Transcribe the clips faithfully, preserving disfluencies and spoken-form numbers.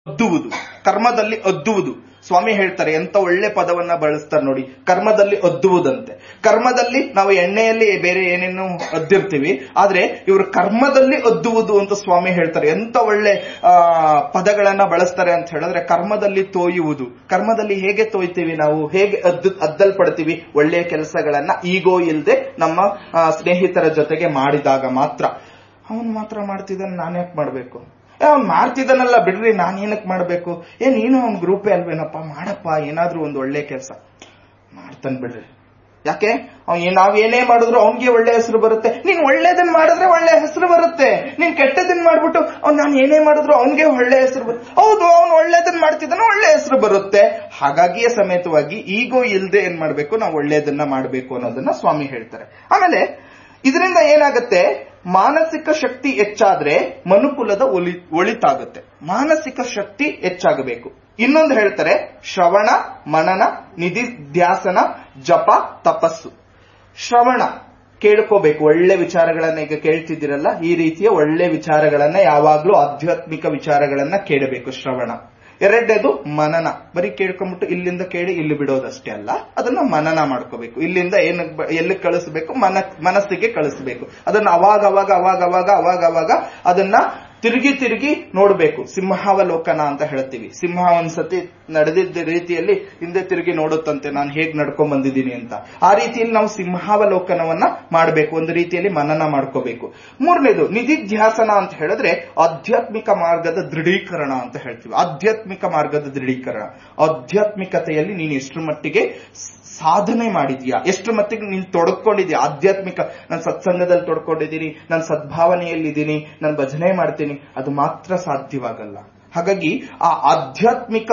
ಅದ್ದುವುದು, ಕರ್ಮದಲ್ಲಿ ಅದ್ದುವುದು. ಸ್ವಾಮಿ ಹೇಳ್ತಾರೆ, ಎಂತ ಒಳ್ಳೆ ಪದವನ್ನ ಬಳಸ್ತಾರೆ ನೋಡಿ, ಕರ್ಮದಲ್ಲಿ ಅದ್ದುವುದಂತೆ. ಕರ್ಮದಲ್ಲಿ ನಾವು ಎಣ್ಣೆಯಲ್ಲಿ ಬೇರೆ ಏನೇನು ಅದ್ದಿರ್ತೀವಿ, ಆದ್ರೆ ಇವರು ಕರ್ಮದಲ್ಲಿ ಅದ್ದುವುದು ಅಂತ ಸ್ವಾಮಿ ಹೇಳ್ತಾರೆ. ಎಂತ ಒಳ್ಳೆ ಆ ಪದಗಳನ್ನ ಬಳಸ್ತಾರೆ ಅಂತ ಹೇಳಿದ್ರೆ, ಕರ್ಮದಲ್ಲಿ ತೋಯುವುದು. ಕರ್ಮದಲ್ಲಿ ಹೇಗೆ ತೋಯ್ತೀವಿ ನಾವು, ಹೇಗೆ ಅದ್ದು ಅದ್ದಲ್ಪಡ್ತೀವಿ? ಒಳ್ಳೆಯ ಕೆಲಸಗಳನ್ನ ಈಗೋ ಇಲ್ಲದೆ ನಮ್ಮ ಸ್ನೇಹಿತರ ಜೊತೆಗೆ ಮಾಡಿದಾಗ ಮಾತ್ರ. ಅವನು ಮಾತ್ರ ಮಾಡ್ತಿದ್ದಾನೆ, ನಾನ್ಯಾಕೆ ಮಾಡ್ಬೇಕು? ಅವ್ನು ಮಾಡ್ತಿದ್ದಾನಲ್ಲ ಬಿಡ್ರಿ, ನಾನ್ ಏನಕ್ ಮಾಡ್ಬೇಕು? ಏ ನೀನು ಅವ್ನ ಗ್ರೂಪೇ ಅಲ್ವೇನಪ್ಪ, ಮಾಡಪ್ಪ ಏನಾದ್ರೂ ಒಂದು ಒಳ್ಳೆ ಕೆಲಸ. ಮಾಡ್ತಾನೆ ಬಿಡ್ರಿ, ಯಾಕೆ ನಾವ್ ಏನೇ ಮಾಡಿದ್ರು ಅವನ್ಗೆ ಒಳ್ಳೆ ಹೆಸರು ಬರುತ್ತೆ. ನೀನ್ ಒಳ್ಳೇದನ್ ಮಾಡಿದ್ರೆ ಒಳ್ಳೆ ಹೆಸರು ಬರುತ್ತೆ, ನೀನ್ ಕೆಟ್ಟದನ್ ಮಾಡ್ಬಿಟ್ಟು ಅವ್ನ್ ನಾನು ಏನೇ ಮಾಡಿದ್ರು ಅವನ್ಗೆ ಒಳ್ಳೆ ಹೆಸರು ಬರುತ್ತೆ. ಹೌದು, ಅವ್ನು ಒಳ್ಳೇದನ್ ಮಾಡ್ತಿದ್ದಾನ, ಒಳ್ಳೆ ಹೆಸರು ಬರುತ್ತೆ. ಹಾಗಾಗಿಯೇ ಸಮೇತವಾಗಿ ಈಗೋ ಇಲ್ದೆ ಏನ್ ಮಾಡ್ಬೇಕು, ನಾವು ಒಳ್ಳೇದನ್ನ ಮಾಡ್ಬೇಕು ಅನ್ನೋದನ್ನ ಸ್ವಾಮಿ ಹೇಳ್ತಾರೆ. ಆಮೇಲೆ ಇದರಿಂದ ಏನಾಗುತ್ತೆ, ಮಾನಸಿಕ ಶಕ್ತಿ ಹೆಚ್ಚಾದ್ರೆ ಮನುಕುಲದ ಒಲಿ ಒಳಿತಾಗುತ್ತೆ. ಮಾನಸಿಕ ಶಕ್ತಿ ಹೆಚ್ಚಾಗಬೇಕು. ಇನ್ನೊಂದು ಹೇಳ್ತಾರೆ, ಶ್ರವಣ, ಮನನ, ನಿಧಿಧ್ಯಾಸನ, ಜಪ, ತಪಸ್ಸು. ಶ್ರವಣ ಕೇಳ್ಕೋಬೇಕು, ಒಳ್ಳೆ ವಿಚಾರಗಳನ್ನ ಈಗ ಕೇಳ್ತಿದ್ದೀರಲ್ಲ, ಈ ರೀತಿಯ ಒಳ್ಳೆ ವಿಚಾರಗಳನ್ನ, ಯಾವಾಗ್ಲೂ ಆಧ್ಯಾತ್ಮಿಕ ವಿಚಾರಗಳನ್ನ ಕೇಳಬೇಕು, ಶ್ರವಣ. ಎರಡನೇದು ಮನನ, ಬರೀ ಕೇಳ್ಕೊಂಡ್ಬಿಟ್ಟು ಇಲ್ಲಿಂದ ಕೇಳಿ ಇಲ್ಲಿ ಬಿಡೋದಷ್ಟೇ ಅಲ್ಲ, ಅದನ್ನ ಮನನ ಮಾಡ್ಕೋಬೇಕು. ಇಲ್ಲಿಂದ ಏನು ಎಲ್ಲಿ ಕಳಿಸ್ಬೇಕು, ಮನ ಮನಸ್ಸಿಗೆ ಕಳಿಸ್ಬೇಕು. ಅದನ್ನ ಅವಾಗ ಅವಾಗ ಅವಾಗ ಅವಾಗ ಅವಾಗ ಅವಾಗ ಅದನ್ನ ತಿರುಗಿ ತಿರುಗಿ ನೋಡ್ಬೇಕು. ಸಿಂಹಾವಲೋಕನ ಅಂತ ಹೇಳ್ತೀವಿ. ಸಿಂಹ ಒಂದ್ಸತಿ ನಡೆದಿದ್ದ ರೀತಿಯಲ್ಲಿ ಹಿಂದೆ ತಿರುಗಿ ನೋಡುತ್ತಂತೆ, ನಾನು ಹೇಗ್ ನಡ್ಕೊಂಡ್ ಬಂದಿದ್ದೀನಿ ಅಂತ. ಆ ರೀತಿಯಲ್ಲಿ ನಾವು ಸಿಂಹಾವಲೋಕನವನ್ನ ಮಾಡಬೇಕು, ಒಂದು ರೀತಿಯಲ್ಲಿ ಮನನ ಮಾಡ್ಕೋಬೇಕು. ಮೂರನೇದು ನಿಧಿಧ್ಯಾಸನ ಅಂತ ಹೇಳಿದ್ರೆ ಆಧ್ಯಾತ್ಮಿಕ ಮಾರ್ಗದ ದೃಢೀಕರಣ ಅಂತ ಹೇಳ್ತೀವಿ. ಆಧ್ಯಾತ್ಮಿಕ ಮಾರ್ಗದ ದೃಢೀಕರಣ, ಆಧ್ಯಾತ್ಮಿಕತೆಯಲ್ಲಿ ನೀನು ಎಷ್ಟು ಮಟ್ಟಿಗೆ ಸಾಧನೆ ಮಾಡಿದ್ಯಾ, ಎಷ್ಟು ಮಟ್ಟಿಗೆ ನೀನು ತೊಡಕೊಂಡಿದ್ಯಾ ಆಧ್ಯಾತ್ಮಿಕ. ನಾನು ಸತ್ಸಂಗದಲ್ಲಿ ತೊಡ್ಕೊಂಡಿದ್ದೀನಿ, ನಾನು ಸದ್ಭಾವನೆಯಲ್ಲಿದ್ದೀನಿ, ನಾನು ಭಜನೆ ಮಾಡ್ತೀನಿ, ಅದು ಮಾತ್ರ ಸಾಧ್ಯವಾಗಲ್ಲ. ಹಾಗಾಗಿ ಆ ಆಧ್ಯಾತ್ಮಿಕ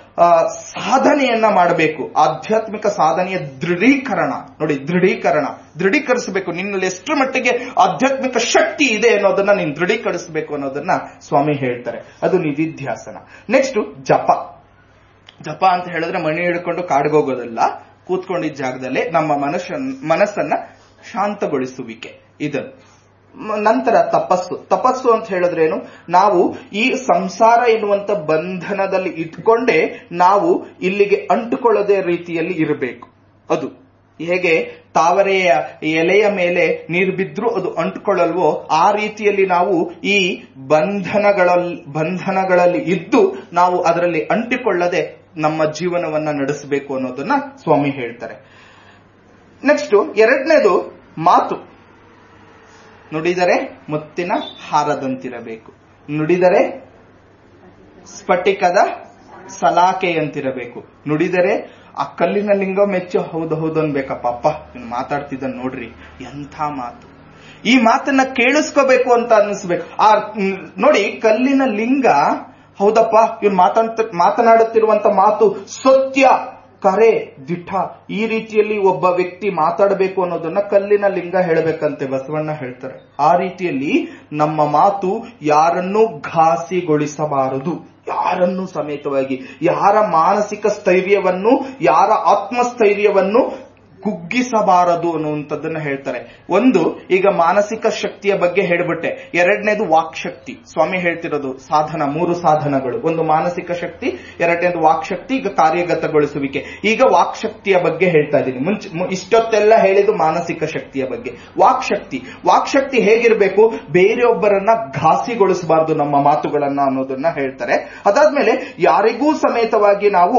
ಸಾಧನೆಯನ್ನ ಮಾಡಬೇಕು. ಆಧ್ಯಾತ್ಮಿಕ ಸಾಧನೆಯ ದೃಢೀಕರಣ ನೋಡಿ, ದೃಢೀಕರಣ ದೃಢೀಕರಿಸಬೇಕು. ನಿನ್ನಲ್ಲಿ ಎಷ್ಟು ಮಟ್ಟಿಗೆ ಆಧ್ಯಾತ್ಮಿಕ ಶಕ್ತಿ ಇದೆ ಅನ್ನೋದನ್ನ ನೀನು ದೃಢೀಕರಿಸಬೇಕು ಅನ್ನೋದನ್ನ ಸ್ವಾಮಿ ಹೇಳ್ತಾರೆ. ಅದು ನಿಧಿಧ್ಯಾಸನ. ನೆಕ್ಸ್ಟ್ ಜಪ. ಜಪ ಅಂತ ಹೇಳಿದ್ರೆ ಮಣಿ ಹಿಡ್ಕೊಂಡು ಕಾಡ್ಗೋಗೋದಲ್ಲ, ಕೂತ್ಕೊಂಡಿದ್ದ ಜಾಗದಲ್ಲೇ ನಮ್ಮ ಮನಸ್ಸ ಮನಸ್ಸನ್ನ ಶಾಂತಗೊಳಿಸುವಿಕೆ ಇದನ್ನು. ನಂತರ ತಪಸ್ಸು. ತಪಸ್ಸು ಅಂತ ಹೇಳಿದ್ರೇನು, ನಾವು ಈ ಸಂಸಾರ ಎನ್ನುವಂತ ಬಂಧನದಲ್ಲಿ ಇಟ್ಕೊಂಡೇ ನಾವು ಇಲ್ಲಿಗೆ ಅಂಟುಕೊಳ್ಳದೆ ರೀತಿಯಲ್ಲಿ ಇರಬೇಕು. ಅದು ಹೇಗೆ ತಾವರೆಯ ಎಲೆಯ ಮೇಲೆ ನೀರು ಬಿದ್ರೂ ಅದು ಅಂಟುಕೊಳ್ಳಲ್ವೋ, ಆ ರೀತಿಯಲ್ಲಿ ನಾವು ಈ ಬಂಧನಗಳಲ್ಲಿ ಬಂಧನಗಳಲ್ಲಿ ಇದ್ದು ನಾವು ಅದರಲ್ಲಿ ಅಂಟಿಕೊಳ್ಳದೆ ನಮ್ಮ ಜೀವನವನ್ನ ನಡೆಸಬೇಕು ಅನ್ನೋದನ್ನ ಸ್ವಾಮಿ ಹೇಳ್ತಾರೆ. ನೆಕ್ಸ್ಟ್ ಎರಡನೇದು ಮಾತು. ನುಡಿದರೆ ಮುತ್ತಿನ ಹಾರದಂತಿರಬೇಕು, ನುಡಿದರೆ ಸ್ಫಟಿಕದ ಸಲಾಕೆಯಂತಿರಬೇಕು, ನುಡಿದರೆ ಆ ಕಲ್ಲಿನ ಲಿಂಗ ಮೆಚ್ಚು ಹೌದು ಹೌದು ಅನ್ಬೇಕಪ್ಪ, ಅಪ್ಪ ಇವ್ನು ಮಾತಾಡ್ತಿದ್ದ ನೋಡ್ರಿ ಎಂಥ ಮಾತು, ಈ ಮಾತನ್ನ ಕೇಳಿಸ್ಕೋಬೇಕು ಅಂತ ಅನ್ನಿಸ್ಬೇಕು. ಆ ನೋಡಿ, ಕಲ್ಲಿನ ಲಿಂಗ ಹೌದಪ್ಪ ಇವ್ನು ಮಾತಾಡ್ತ ಮಾತನಾಡುತ್ತಿರುವಂತ ಮಾತು ಸತ್ಯ, ಕರೆ, ದಿಠ, ಈ ರೀತಿಯಲ್ಲಿ ಒಬ್ಬ ವ್ಯಕ್ತಿ ಮಾತಾಡಬೇಕು ಅನ್ನೋದನ್ನ ಕಲ್ಲಿನ ಲಿಂಗ ಹೇಳಬೇಕಂತೆ ಬಸವಣ್ಣ ಹೇಳ್ತಾರೆ. ಆ ರೀತಿಯಲ್ಲಿ ನಮ್ಮ ಮಾತು ಯಾರನ್ನೂ ಘಾಸಿಗೊಳಿಸಬಾರದು, ಯಾರನ್ನೂ ಸಮೇತವಾಗಿ ಯಾರ ಮಾನಸಿಕ ಸ್ಥೈರ್ಯವನ್ನು, ಯಾರ ಆತ್ಮಸ್ಥೈರ್ಯವನ್ನು ಕುಗ್ಗಿಸಬಾರದು ಅನ್ನುವಂಥದ್ದನ್ನ ಹೇಳ್ತಾರೆ. ಒಂದು, ಈಗ ಮಾನಸಿಕ ಶಕ್ತಿಯ ಬಗ್ಗೆ ಹೇಳ್ಬಿಟ್ಟೆ. ಎರಡನೇದು ವಾಕ್ಶಕ್ತಿ. ಸ್ವಾಮಿ ಹೇಳ್ತಿರೋದು ಸಾಧನ, ಮೂರು ಸಾಧನಗಳು. ಒಂದು ಮಾನಸಿಕ ಶಕ್ತಿ, ಎರಡನೇದು ವಾಕ್ಶಕ್ತಿ, ಈಗ ಕಾರ್ಯಗತಗೊಳಿಸುವಿಕೆ. ಈಗ ವಾಕ್ಶಕ್ತಿಯ ಬಗ್ಗೆ ಹೇಳ್ತಾ ಇದ್ದೀನಿ. ಮುಂಚೆ ಇಷ್ಟೊತ್ತೆಲ್ಲ ಹೇಳಿದ್ದು ಮಾನಸಿಕ ಶಕ್ತಿಯ ಬಗ್ಗೆ. ವಾಕ್ಶಕ್ತಿ ವಾಕ್ಶಕ್ತಿ ಹೇಗಿರಬೇಕು, ಬೇರೆಯೊಬ್ಬರನ್ನ ಘಾಸಿಗೊಳಿಸಬಾರದು ನಮ್ಮ ಮಾತುಗಳನ್ನ ಅನ್ನೋದನ್ನ ಹೇಳ್ತಾರೆ. ಅದಾದ್ಮೇಲೆ ಯಾರಿಗೂ ಸಮೇತವಾಗಿ ನಾವು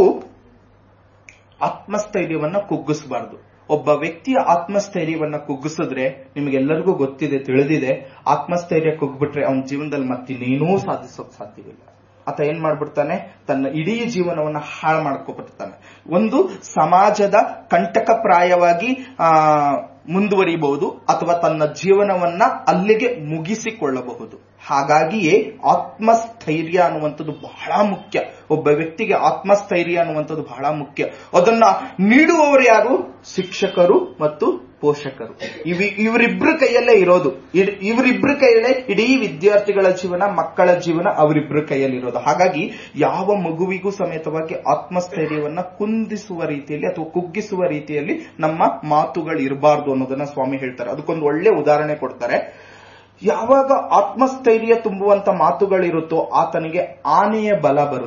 ಆತ್ಮಸ್ಥೈರ್ಯವನ್ನ ಕುಗ್ಗಿಸಬಾರದು. ಒಬ್ಬ ವ್ಯಕ್ತಿಯ ಆತ್ಮಸ್ಥೈರ್ಯವನ್ನ ಕುಗ್ಗಿಸಿದ್ರೆ ನಿಮಗೆಲ್ಲರಿಗೂ ಗೊತ್ತಿದೆ, ತಿಳಿದಿದೆ, ಆತ್ಮಸ್ಥೈರ್ಯ ಕುಗ್ಬಿಟ್ರೆ ಅವನ ಜೀವನದಲ್ಲಿ ಮತ್ತಿನ್ನೇನೂ ಸಾಧಿಸೋಕ್ ಸಾಧ್ಯವಿಲ್ಲ. ಆತ ಏನ್ ಮಾಡ್ಬಿಡ್ತಾನೆ, ತನ್ನ ಇಡೀ ಜೀವನವನ್ನ ಹಾಳು ಮಾಡ್ಕೊಬಿಡ್ತಾನೆ. ಒಂದು ಸಮಾಜದ ಕಂಟಕಪ್ರಾಯವಾಗಿ ಆ ಮುಂದುವರಿಬಹುದು, ಅಥವಾ ತನ್ನ ಜೀವನವನ್ನ ಅಲ್ಲಿಗೆ ಮುಗಿಸಿಕೊಳ್ಳಬಹುದು. ಹಾಗಾಗಿಯೇ ಆತ್ಮಸ್ಥೈರ್ಯ ಅನ್ನುವಂಥದ್ದು ಬಹಳ ಮುಖ್ಯ. ಒಬ್ಬ ವ್ಯಕ್ತಿಗೆ ಆತ್ಮಸ್ಥೈರ್ಯ ಅನ್ನುವಂಥದ್ದು ಬಹಳ ಮುಖ್ಯ. ಅದನ್ನ ನೀಡುವವರು ಯಾರು? ಶಿಕ್ಷಕರು ಮತ್ತು ಪೋಷಕರು. ಇವ್ ಇವರಿಬ್ಬರ ಕೈಯಲ್ಲೇ ಇರೋದು. ಇವರಿಬ್ಬರ ಕೈಯಲ್ಲೇ ಇಡೀ ವಿದ್ಯಾರ್ಥಿಗಳ ಜೀವನ, ಮಕ್ಕಳ ಜೀವನ ಅವರಿಬ್ಬರ ಕೈಯಲ್ಲಿ ಇರೋದು. ಹಾಗಾಗಿ ಯಾವ ಮಗುವಿಗೂ ಸಮೇತವಾಗಿ ಆತ್ಮಸ್ಥೈರ್ಯವನ್ನ ಕುಂದಿಸುವ ರೀತಿಯಲ್ಲಿ ಅಥವಾ ಕುಗ್ಗಿಸುವ ರೀತಿಯಲ್ಲಿ ನಮ್ಮ ಮಾತುಗಳು ಇರಬಾರ್ದು ಅನ್ನೋದನ್ನ ಸ್ವಾಮಿ ಹೇಳ್ತಾರೆ. ಅದಕ್ಕೊಂದು ಒಳ್ಳೆ ಉದಾಹರಣೆ ಕೊಡ್ತಾರೆ. ಯಾವಾಗ ಆತ್ಮಸ್ಥೈರ್ಯ ತುಂಬುವಂತ ಮಾತುಗಳಿರುತ್ತೋ ಆತನಿಗೆ ಆನೆಯ ಬಲ ಬರುತ್ತೆ.